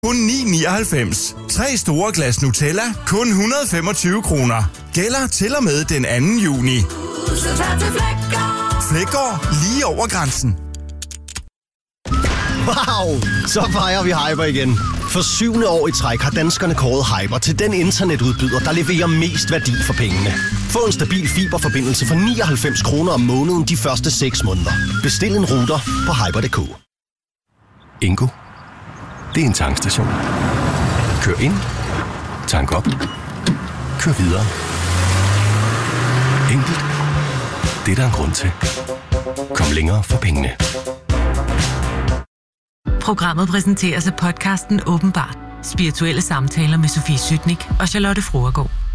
kun 9,99. 3 store glas Nutella, kun 125 kroner. Gælder til og med den 2. juni. Flækgaard, lige over grænsen. Wow, så fejrer vi Hyper igen. For 7. år i træk har danskerne kåret Hyper til den internetudbyder, der leverer mest værdi for pengene. Få en stabil fiberforbindelse for 99 kroner om måneden de første 6 måneder. Bestil en router på hyper.dk. Ingo, det er en tankstation. Kør ind, tank op, kør videre. Enkelt. Det er der en grund til. Kom længere for pengene. Programmet præsenteres af podcasten Åbenbart. Spirituelle samtaler med Sofie Sytnik og Charlotte Fruergaard.